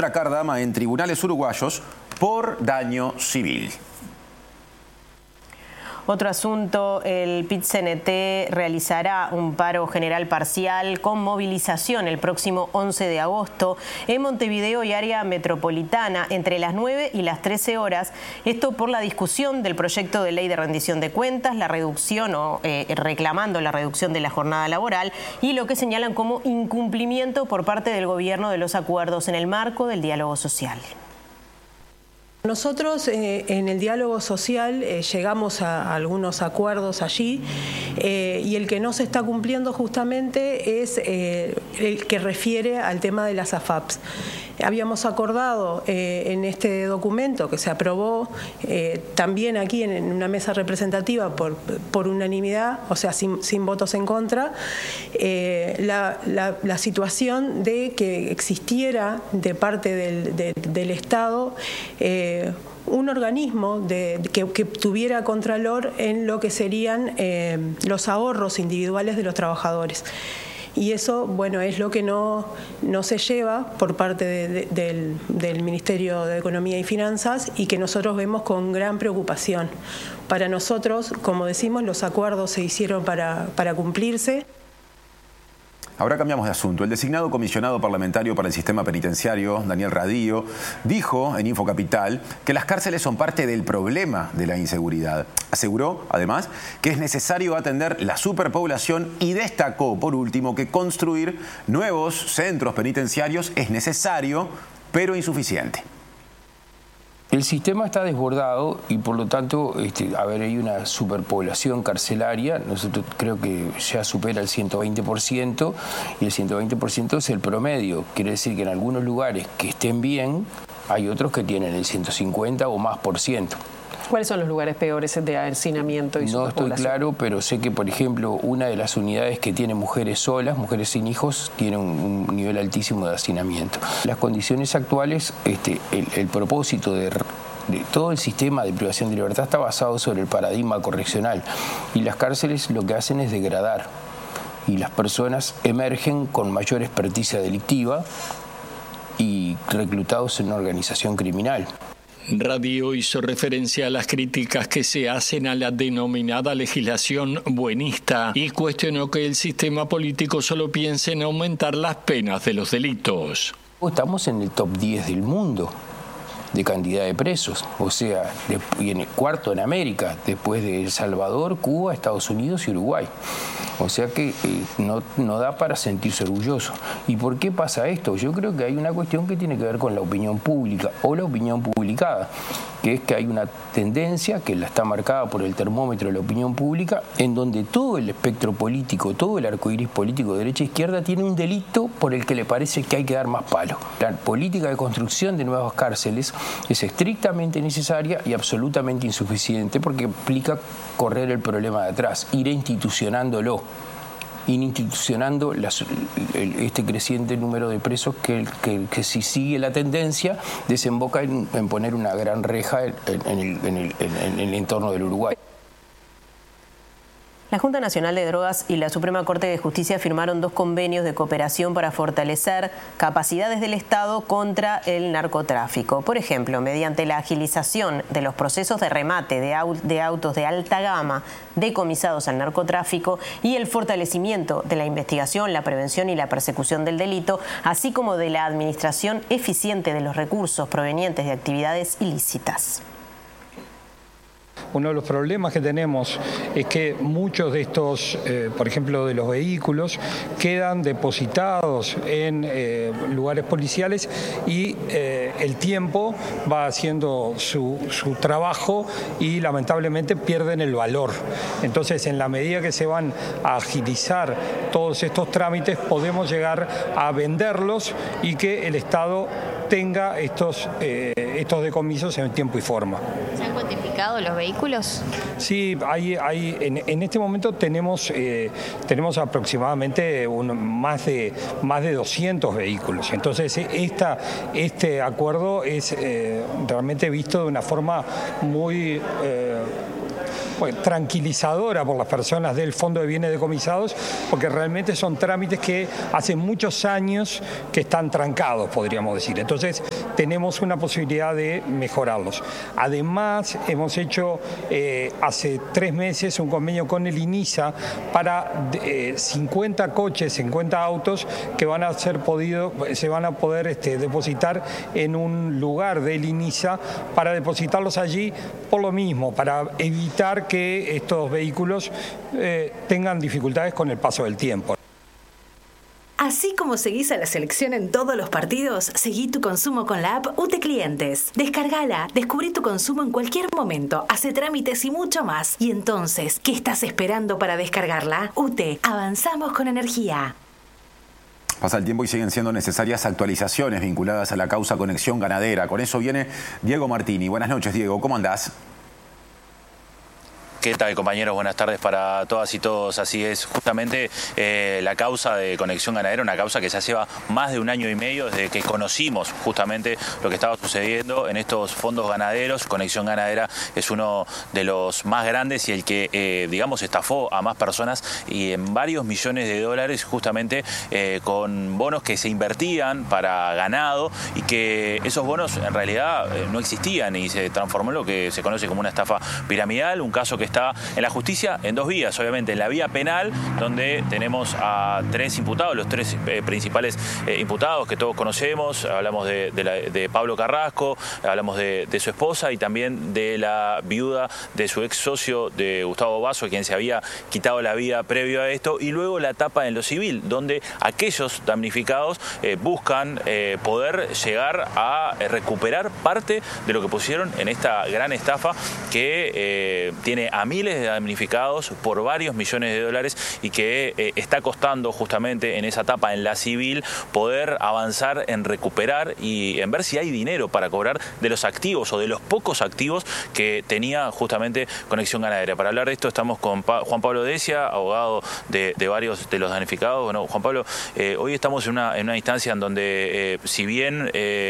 otra cardama en tribunales uruguayos por daño civil. Otro asunto, el PIT-CNT realizará un paro general parcial con movilización el próximo 11 de agosto en Montevideo y área metropolitana entre las 9 y las 13 horas. Esto por la discusión del proyecto de ley de rendición de cuentas, la reducción reclamando la reducción de la jornada laboral y lo que señalan como incumplimiento por parte del gobierno de los acuerdos en el marco del diálogo social. Nosotros en el diálogo social llegamos a algunos acuerdos allí y el que no se está cumpliendo justamente es el que refiere al tema de las AFAPs. Habíamos acordado en este documento que se aprobó también aquí en una mesa representativa por unanimidad, o sea, sin votos en contra, la situación de que existiera de parte del Estado un organismo que tuviera contralor en lo que serían los ahorros individuales de los trabajadores. Y eso, bueno, es lo que no se lleva por parte del Ministerio de Economía y Finanzas y que nosotros vemos con gran preocupación. Para nosotros, como decimos, los acuerdos se hicieron para cumplirse. Ahora cambiamos de asunto. El designado comisionado parlamentario para el sistema penitenciario, Daniel Radío, dijo en Infocapital que las cárceles son parte del problema de la inseguridad. Aseguró, además, que es necesario atender la superpoblación y destacó, por último, que construir nuevos centros penitenciarios es necesario, pero insuficiente. El sistema está desbordado y por lo tanto, hay una superpoblación carcelaria. Nosotros creo que ya supera el 120% y el 120% es el promedio. Quiere decir que en algunos lugares que estén bien, hay otros que tienen el 150 o más por ciento. ¿Cuáles son los lugares peores de hacinamiento y superpoblación? No estoy claro, pero sé que, por ejemplo, una de las unidades que tiene mujeres solas, mujeres sin hijos, tiene un nivel altísimo de hacinamiento. Las condiciones actuales, el propósito de todo el sistema de privación de libertad está basado sobre el paradigma correccional y las cárceles lo que hacen es degradar y las personas emergen con mayor experticia delictiva y reclutados en una organización criminal. Radío hizo referencia a las críticas que se hacen a la denominada legislación buenista y cuestionó que el sistema político solo piense en aumentar las penas de los delitos. Estamos en el top 10 del mundo de cantidad de presos, o sea, y en el cuarto en América, después de El Salvador, Cuba, Estados Unidos y Uruguay. O sea que no da para sentirse orgulloso. ¿Y por qué pasa esto? Yo creo que hay una cuestión que tiene que ver con la opinión pública o la opinión publicada, que es que hay una tendencia que la está marcada por el termómetro de la opinión pública, en donde todo el espectro político, todo el arcoíris político de derecha e izquierda tiene un delito por el que le parece que hay que dar más palo. La política de construcción de nuevas cárceles es estrictamente necesaria y absolutamente insuficiente porque implica correr el problema de atrás, ir institucionándolo, este creciente número de presos que si sigue la tendencia desemboca en poner una gran reja en el entorno del Uruguay. La Junta Nacional de Drogas y la Suprema Corte de Justicia firmaron 2 convenios de cooperación para fortalecer capacidades del Estado contra el narcotráfico. Por ejemplo, mediante la agilización de los procesos de remate de autos de alta gama decomisados al narcotráfico y el fortalecimiento de la investigación, la prevención y la persecución del delito, así como de la administración eficiente de los recursos provenientes de actividades ilícitas. Uno de los problemas que tenemos es que muchos de estos, por ejemplo, de los vehículos, quedan depositados en lugares policiales y el tiempo va haciendo su trabajo y lamentablemente pierden el valor. Entonces, en la medida que se van a agilizar todos estos trámites, podemos llegar a venderlos y que el Estado tenga estos decomisos en tiempo y forma. ¿Se han cuantificado los vehículos? Sí, en este momento tenemos aproximadamente más de 200 vehículos. Entonces este acuerdo es realmente visto de una forma muy tranquilizadora por las personas del Fondo de Bienes Decomisados, porque realmente son trámites que hace muchos años que están trancados, podríamos decir. Entonces tenemos una posibilidad de mejorarlos. Además, hemos hecho hace 3 meses un convenio con el INISA para 50 coches, 50 autos que se van a poder depositar en un lugar del INISA para depositarlos allí por lo mismo, para evitar que estos vehículos tengan dificultades con el paso del tiempo. Así como seguís a la selección en todos los partidos, seguí tu consumo con la app UTE Clientes. Descárgala, descubrí tu consumo en cualquier momento, hace trámites y mucho más. Y entonces, ¿qué estás esperando para descargarla? UTE, avanzamos con energía. Pasa el tiempo y siguen siendo necesarias actualizaciones vinculadas a la causa Conexión Ganadera. Con eso viene Diego Martini. Buenas noches, Diego. ¿Cómo andás? ¿Qué tal, compañeros? Buenas tardes para todas y todos. Así es, justamente la causa de Conexión Ganadera, una causa que ya lleva más de 1 año y medio desde que conocimos justamente lo que estaba sucediendo en estos fondos ganaderos. Conexión Ganadera es uno de los más grandes y el que, digamos, estafó a más personas y en varios millones de dólares, justamente con bonos que se invertían para ganado y que esos bonos en realidad no existían y se transformó en lo que se conoce como una estafa piramidal, un caso que está en la justicia en 2 vías, obviamente en la vía penal, donde tenemos a 3 imputados, los 3 principales imputados que todos conocemos. Hablamos de Pablo Carrasco, hablamos de su esposa y también de la viuda de su ex socio, de Gustavo Basso, quien se había quitado la vida previo a esto, y luego la etapa en lo civil, donde aquellos damnificados buscan poder llegar a recuperar parte de lo que pusieron en esta gran estafa que tiene a miles de damnificados por varios millones de dólares y que está costando justamente en esa etapa, en la civil, poder avanzar en recuperar y en ver si hay dinero para cobrar de los activos o de los pocos activos que tenía justamente Conexión Ganadera. Para hablar de esto estamos con Juan Pablo Decia, abogado de varios de los damnificados. Bueno, Juan Pablo, hoy estamos en una instancia en donde si bien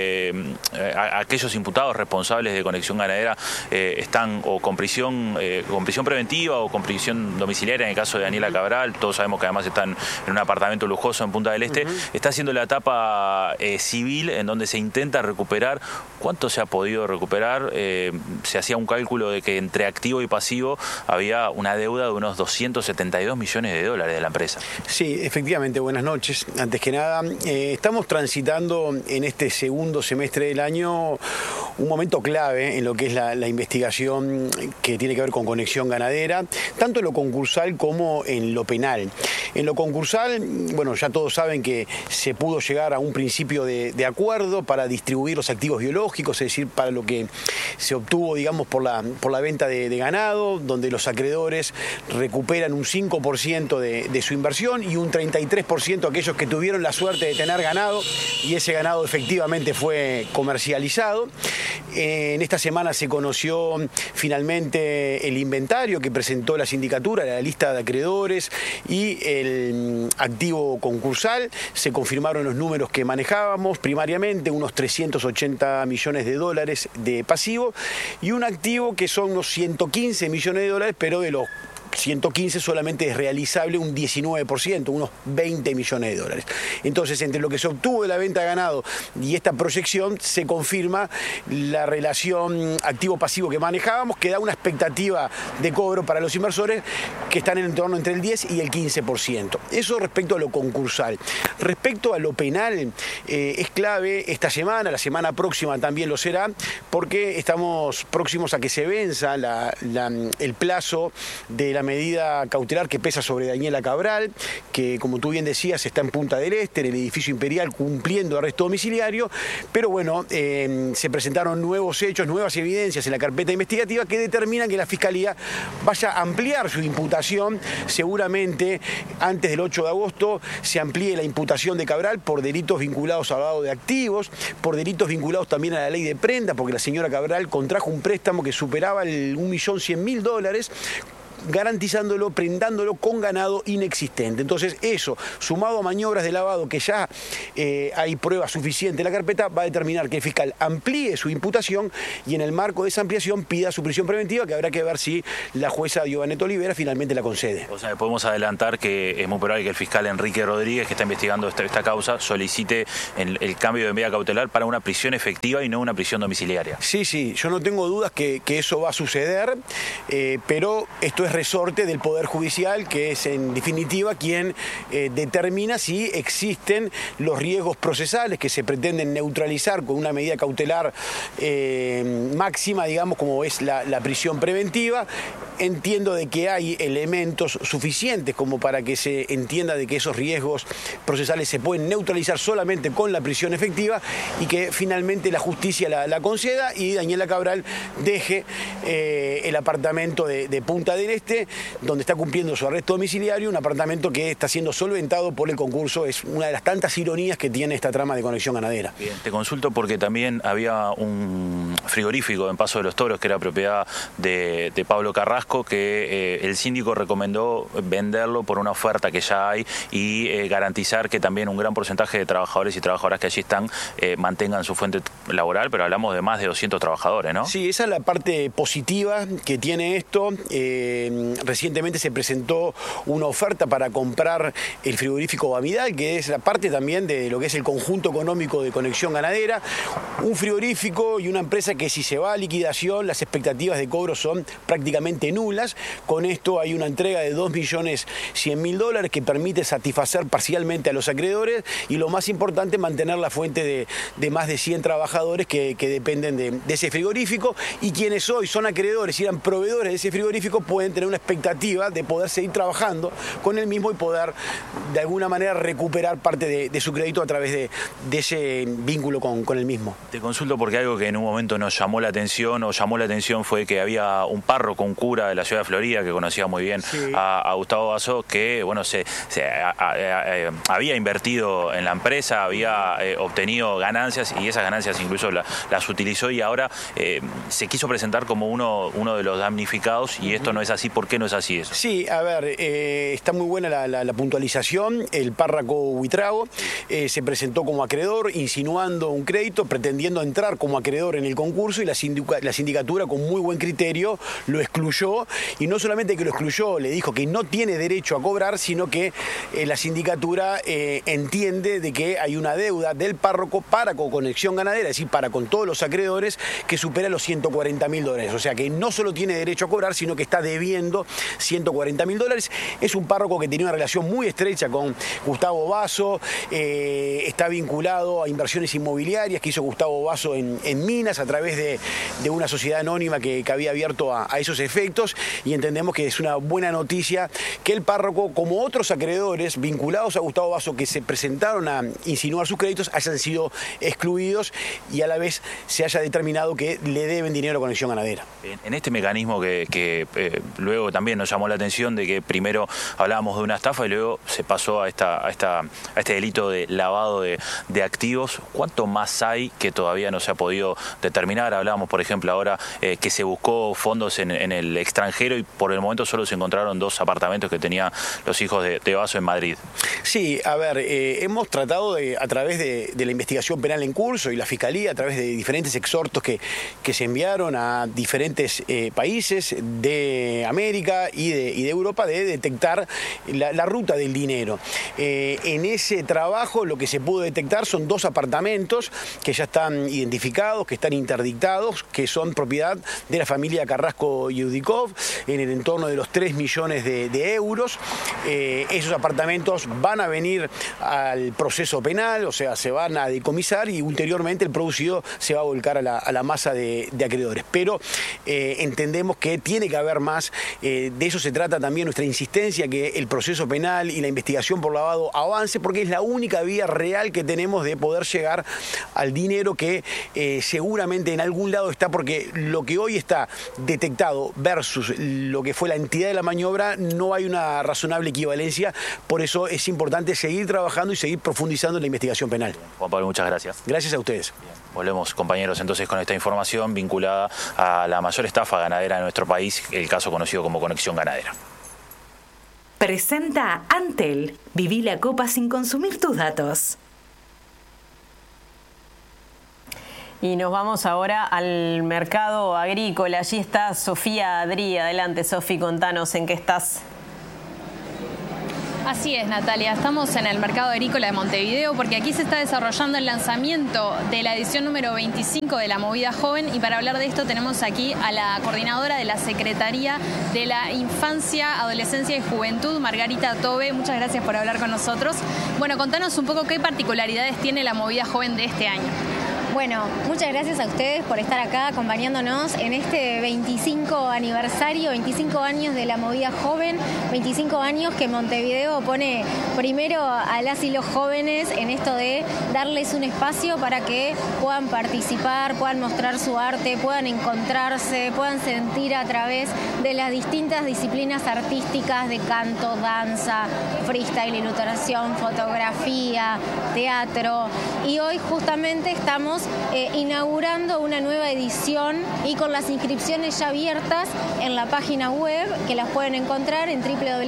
aquellos imputados responsables de Conexión Ganadera están o con prisión preventiva o con prisión domiciliaria en el caso de Daniela Cabral, todos sabemos que además están en un apartamento lujoso en Punta del Este, está haciendo la etapa civil en donde se intenta recuperar. ¿Cuánto se ha podido recuperar? Se hacía un cálculo de que entre activo y pasivo había una deuda de unos 272 millones de dólares de la empresa. Sí, efectivamente, buenas noches. Antes que nada, estamos transitando en este segundo semestre del año un momento clave en lo que es la investigación que tiene que ver con Conexión Ganadera, tanto en lo concursal como en lo penal. En lo concursal, bueno, ya todos saben que se pudo llegar a un principio de acuerdo para distribuir los activos biológicos, es decir, para lo que se obtuvo, digamos, por la venta de ganado, donde los acreedores recuperan un 5% de su inversión y un 33% aquellos que tuvieron la suerte de tener ganado y ese ganado efectivamente fue comercializado. En esta semana se conoció finalmente el inventario que presentó la sindicatura, la lista de acreedores y el activo concursal. Se confirmaron los números que manejábamos, primariamente unos 380 millones de dólares de pasivo y un activo que son unos 115 millones de dólares, pero de los 115 solamente es realizable un 19%, unos 20 millones de dólares. Entonces, entre lo que se obtuvo de la venta de ganado y esta proyección, se confirma la relación activo-pasivo que manejábamos, que da una expectativa de cobro para los inversores que están en torno entre el 10 y el 15%. Eso respecto a lo concursal. Respecto a lo penal, es clave esta semana, la semana próxima también lo será, porque estamos próximos a que se venza el plazo de la medida cautelar que pesa sobre Daniela Cabral, que como tú bien decías está en Punta del Este, en el edificio Imperial, cumpliendo arresto domiciliario, pero bueno, se presentaron nuevos hechos, nuevas evidencias en la carpeta investigativa que determinan que la Fiscalía vaya a ampliar su imputación. Seguramente antes del 8 de agosto se amplíe la imputación de Cabral por delitos vinculados al lavado de activos, por delitos vinculados también a la ley de prenda, porque la señora Cabral contrajo un préstamo que superaba el $1.100.000 garantizándolo, prendándolo con ganado inexistente. Entonces eso, sumado a maniobras de lavado que ya hay prueba suficiente en la carpeta, va a determinar que el fiscal amplíe su imputación y en el marco de esa ampliación pida su prisión preventiva, que habrá que ver si la jueza Giovaneta Olivera finalmente la concede. O sea, podemos adelantar que es muy probable que el fiscal Enrique Rodríguez, que está investigando esta causa, solicite el cambio de medida cautelar para una prisión efectiva y no una prisión domiciliaria. Sí, yo no tengo dudas que eso va a suceder, pero esto es resorte del Poder Judicial, que es en definitiva quien determina si existen los riesgos procesales que se pretenden neutralizar con una medida cautelar máxima, digamos, como es la prisión preventiva. Entiendo de que hay elementos suficientes como para que se entienda de que esos riesgos procesales se pueden neutralizar solamente con la prisión efectiva y que finalmente la justicia la conceda y Daniela Cabral deje el apartamento de Punta del Este, donde está cumpliendo su arresto domiciliario, un apartamento que está siendo solventado por el concurso. Es una de las tantas ironías que tiene esta trama de Conexión Ganadera. Bien, te consulto porque también había un frigorífico en Paso de los Toros que era propiedad de Pablo Carrasco, que el síndico recomendó venderlo por una oferta que ya hay y garantizar que también un gran porcentaje de trabajadores y trabajadoras que allí están mantengan su fuente laboral, pero hablamos de más de 200 trabajadores, ¿no? Sí, esa es la parte positiva que tiene esto. Recientemente se presentó una oferta para comprar el frigorífico Bamidal, que es la parte también de lo que es el conjunto económico de Conexión Ganadera. Un frigorífico y una empresa que si se va a liquidación, las expectativas de cobro son prácticamente nulas. Con esto hay una entrega de $2.100.000 que permite satisfacer parcialmente a los acreedores y lo más importante, mantener la fuente de más de 100 trabajadores que dependen de ese frigorífico, y quienes hoy son acreedores y eran proveedores de ese frigorífico pueden tener una expectativa de poder seguir trabajando con el mismo y poder de alguna manera recuperar parte de su crédito a través de ese vínculo con el mismo. Te consulto porque algo que en un momento nos llamó la atención fue que había un párroco, un cura de la ciudad de Florida que conocía muy bien a Gustavo Basso, que bueno, había invertido en la empresa, había obtenido ganancias y esas ganancias incluso las utilizó y ahora se quiso presentar como uno de los damnificados y esto no es así. ¿Por qué no es así eso? Sí, a ver, está muy buena la puntualización. El párroco Buitrago se presentó como acreedor, insinuando un crédito, pretendiendo entrar como acreedor en el concurso y la sindicatura con muy buen criterio lo excluyó, y no solamente que lo excluyó, le dijo que no tiene derecho a cobrar, sino que la sindicatura entiende de que hay una deuda del párroco para con Conexión Ganadera, es decir, para con todos los acreedores, que supera los $140.000. O sea que no solo tiene derecho a cobrar, sino que está debiendo $140.000. Es un párroco que tenía una relación muy estrecha con Gustavo Basso, está vinculado a inversiones inmobiliarias que hizo Gustavo Basso en Minas a través de una sociedad anónima que había abierto a esos efectos, y entendemos que es una buena noticia que el párroco, como otros acreedores vinculados a Gustavo Basso que se presentaron a insinuar sus créditos, hayan sido excluidos y a la vez se haya determinado que le deben dinero a Conexión Ganadera. En este mecanismo que luego también nos llamó la atención de que primero hablábamos de una estafa y luego se pasó a este delito de lavado de activos, ¿cuánto más hay que todavía no se ha podido determinar? Hablábamos, por ejemplo, ahora que se buscó fondos en el extranjero y por el momento solo se encontraron 2 apartamentos que tenían los hijos de Basso en Madrid. Sí, a ver, hemos tratado a través de la investigación penal en curso y la Fiscalía, a través de diferentes exhortos que se enviaron a diferentes países de América y de Europa, de detectar la ruta del dinero. En ese trabajo lo que se pudo detectar son 2 apartamentos que ya están identificados, que están interdictados, que son propiedad de la familia Carrasco Yudikov, en el entorno de los 3 millones de euros. Esos apartamentos van a venir al proceso penal, o sea, se van a decomisar y ulteriormente el producido se va a volcar a la masa de acreedores. Pero entendemos que tiene que haber más. De eso se trata también nuestra insistencia, que el proceso penal y la investigación por lavado avance, porque es la única vía real que tenemos de poder llegar al dinero que seguramente en algún lado está, porque lo que hoy está detectado versus versus lo que fue la entidad de la maniobra, no hay una razonable equivalencia. Por eso es importante seguir trabajando y seguir profundizando en la investigación penal. Juan Pablo, muchas gracias. Gracias a ustedes. Bien. Volvemos, compañeros, entonces con esta información vinculada a la mayor estafa ganadera de nuestro país, el caso conocido como Conexión Ganadera. Presenta Antel. Viví la copa sin consumir tus datos. Y nos vamos ahora al mercado agrícola. Allí está Sofía Adri. Adelante, Sofi, contanos en qué estás. Así es, Natalia. Estamos en el mercado agrícola de Montevideo porque aquí se está desarrollando el lanzamiento de la edición número 25 de la Movida Joven, y para hablar de esto tenemos aquí a la coordinadora de la Secretaría de la Infancia, Adolescencia y Juventud, Margarita Tobe. Muchas gracias por hablar con nosotros. Bueno, contanos un poco qué particularidades tiene la Movida Joven de este año. Bueno, muchas gracias a ustedes por estar acá acompañándonos en este 25 aniversario, 25 años de la Movida Joven, 25 años que Montevideo pone primero a las y los jóvenes en esto de darles un espacio para que puedan participar, puedan mostrar su arte, puedan encontrarse, puedan sentir a través de las distintas disciplinas artísticas de canto, danza, freestyle, ilustración, fotografía, teatro. Y hoy justamente estamos inaugurando una nueva edición y con las inscripciones ya abiertas en la página web, que las pueden encontrar en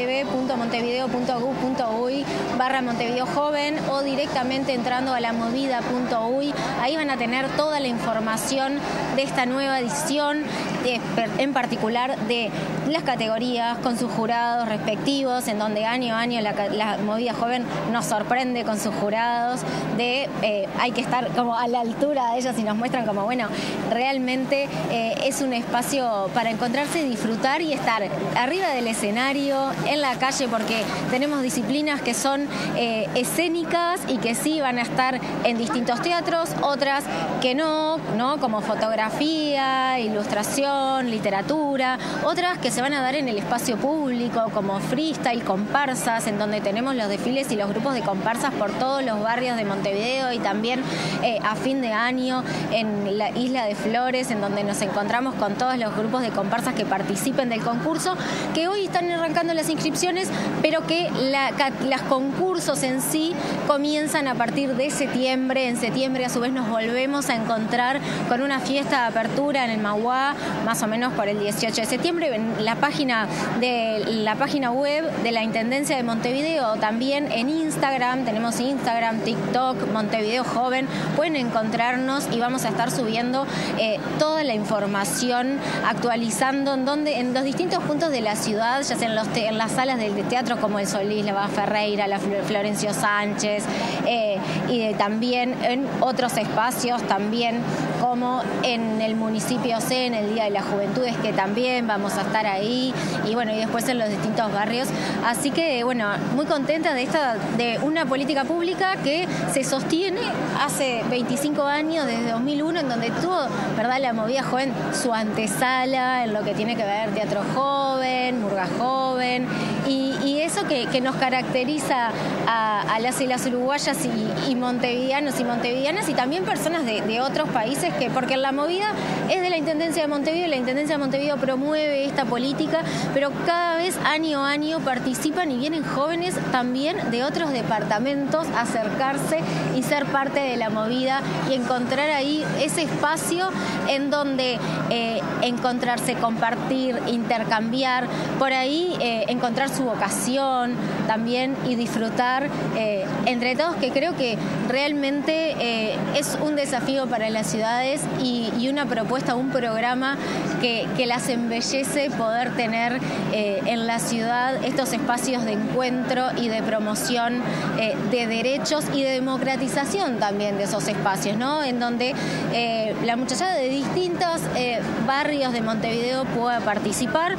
www.montevideo.gov.uy/Montevideo Joven o directamente entrando a lamovida.uy. Ahí van a tener toda la información de esta nueva edición, en particular de las categorías con sus jurados respectivos, en donde año a año la Movida Joven nos sorprende con sus jurados. Hay que estar como a la altura de ellos y nos muestran como, bueno, realmente es un espacio para encontrarse, disfrutar y estar arriba del escenario, en la calle, porque tenemos disciplinas que son escénicas y que sí van a estar en distintos teatros, otras que no, como fotografía, ilustración, literatura, otras que se van a dar en el espacio público, como freestyle, comparsas, en donde tenemos los desfiles y los grupos de comparsas por todos los barrios de Montevideo, y también a fin de año en la Isla de Flores, en donde nos encontramos con todos los grupos de comparsas que participen del concurso, que hoy están arrancando las inscripciones, pero que los concursos en sí comienzan a partir de septiembre. En septiembre a su vez nos volvemos a encontrar con una fiesta de apertura en el Mauá, más o menos por el 18 de septiembre, en la página web de la Intendencia de Montevideo, también en Instagram, tenemos Instagram, TikTok, Montevideo Joven, pueden encontrarnos y vamos a estar subiendo toda la información, actualizando en los distintos puntos de la ciudad, ya sea en las salas del teatro como el Solís, la Ferreira, la Florencio Sánchez, y también en otros espacios, también como en el municipio C, en el Día de las Juventudes, que también vamos a estar ahí, y bueno, y después en los distintos barrios. Así que, bueno, muy contenta de una política pública que se sostiene hace 25 años, desde 2001, en donde tuvo, ¿verdad?, la Movida Joven su antesala en lo que tiene que ver teatro joven, murga joven, y eso que nos caracteriza a las y las uruguayas y montevideanos y montevideanas, y también personas de otros países, porque la movida es de la Intendencia de Montevideo, y la Intendencia de Montevideo promueve esta política, pero cada vez año a año participan y vienen jóvenes también de otros departamentos a acercarse y ser parte de la movida y encontrar ahí ese espacio en donde encontrarse, compartir, intercambiar, por ahí encontrar su vocación también y disfrutar entre todos, que creo que realmente es un desafío para las ciudades y una propuesta, un programa que las embellece poder tener en la ciudad estos espacios de encuentro y de promoción de derechos y de democratización también de esos espacios, ¿no? En donde la muchachada de distintos barrios de Montevideo pueda participar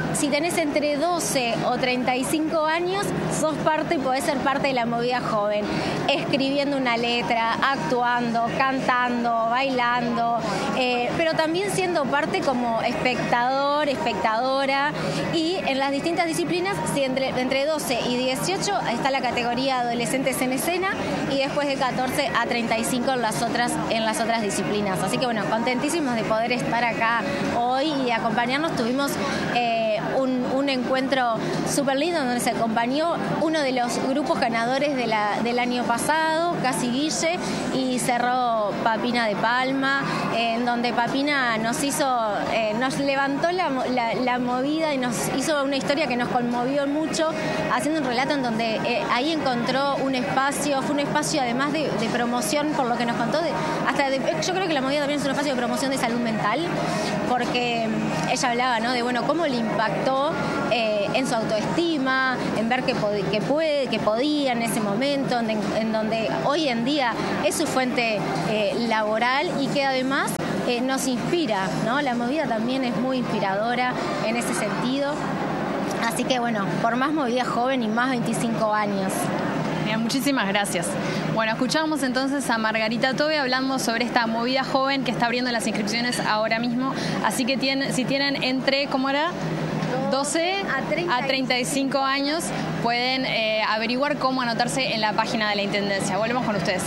si tenés entre 12 o 35 años, sos parte y podés ser parte de la movida joven, escribiendo una letra, actuando, cantando, bailando, pero también siendo parte como espectador, espectadora, y en las distintas disciplinas, si entre 12 y 18 está la categoría adolescentes en escena, y después de 14 a 35 en las otras disciplinas. Así que bueno, contentísimos de poder estar acá hoy y acompañarnos. Tuvimos un encuentro súper lindo donde se acompañó uno de los grupos ganadores del año pasado, Casi Guille, y cerró Papina de Palma, en donde Papina nos levantó la movida y nos hizo una historia que nos conmovió mucho, haciendo un relato en donde ahí encontró un espacio, fue un espacio además de promoción, por lo que nos contó, yo creo que la movida también es un espacio de promoción de salud mental, porque ella hablaba, ¿no?, de cómo le impactó en su autoestima, en ver que podía en ese momento, en donde hoy en día es su fuente laboral y que además nos inspira, ¿no? La movida también es muy inspiradora en ese sentido. Así que bueno, por más movida joven y más 25 años. Bien, muchísimas gracias. Bueno, escuchamos entonces a Margarita Tobe hablando sobre esta movida joven que está abriendo las inscripciones ahora mismo. Así que si tienen entre, ¿cómo era?, 12 a 35 años, pueden averiguar cómo anotarse en la página de la Intendencia. Volvemos con ustedes.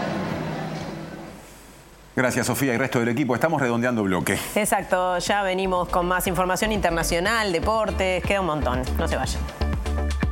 Gracias, Sofía, y el resto del equipo. Estamos redondeando bloque. Exacto, ya venimos con más información internacional, deportes, queda un montón. No se vayan.